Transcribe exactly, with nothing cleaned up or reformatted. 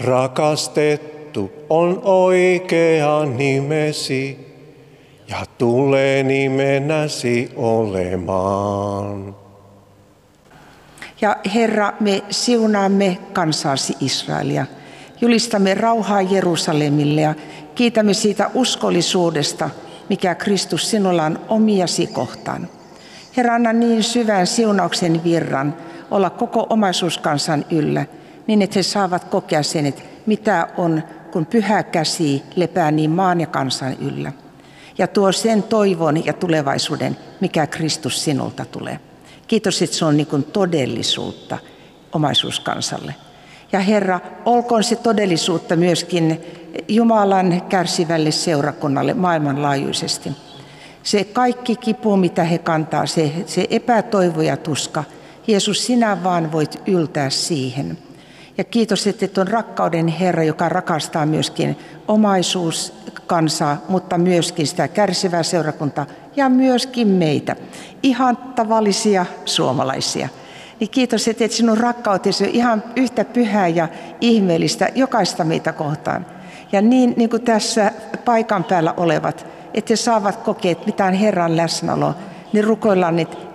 Rakastettu on oikea nimesi ja tulee nimenäsi olemaan. Ja Herra, me siunaamme kansaasi Israelia. Julistamme rauhaa Jerusalemille ja kiitämme siitä uskollisuudesta, mikä Kristus sinulla on omiasi kohtaan. Herra, anna niin syvän siunauksen virran olla koko omaisuuskansan yllä, niin että he saavat kokea sen, että mitä on, kun pyhä käsi lepää niin maan ja kansan yllä. Ja tuo sen toivon ja tulevaisuuden, mikä Kristus sinulta tulee. Kiitos, että se on niin kuin todellisuutta omaisuuskansalle. Ja Herra, olkoon se todellisuutta myöskin Jumalan kärsivälle seurakunnalle maailmanlaajuisesti. Se kaikki kipu, mitä he kantaa, se, se epätoivo ja tuska, Jeesus, sinä vaan voit yltää siihen. Ja kiitos, että on rakkauden Herra, joka rakastaa myöskin omaisuuskansaa, mutta myöskin sitä kärsivää seurakuntaa ja myöskin meitä, ihan tavallisia suomalaisia. Niin kiitos, että sinun rakkautesi on ihan yhtä pyhää ja ihmeellistä jokaista meitä kohtaan. Ja niin, niin kuin tässä paikan päällä olevat, että he saavat kokea, että mitään Herran läsnäolo, niin rukoillaan, että